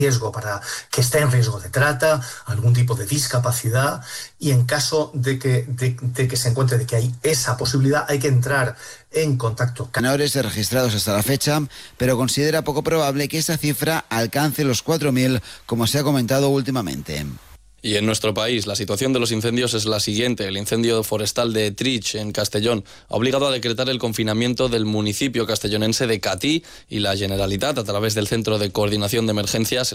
riesgo que esté en riesgo de trata, algún tipo de discapacidad, y en caso de que se encuentre de que hay esa posibilidad, hay que entrar en contacto. Menores registrados hasta la fecha, pero considera poco probable que esa cifra alcance los 4.000, como se ha comentado últimamente. Y en nuestro país, la situación de los incendios es la siguiente. El incendio forestal de Trich, en Castellón, ha obligado a decretar el confinamiento del municipio castellonense de Catí, y la Generalitat, a través del Centro de Coordinación de Emergencias,